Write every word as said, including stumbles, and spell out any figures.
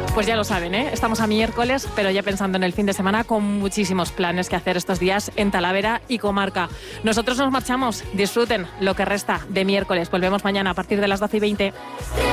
Pues ya lo saben, ¿eh? Estamos a miércoles, pero ya pensando en el fin de semana con muchísimos planes que hacer estos días en Talavera y comarca. Nosotros nos marchamos. Disfruten lo que resta de miércoles. Volvemos mañana a partir de las doce y veinte.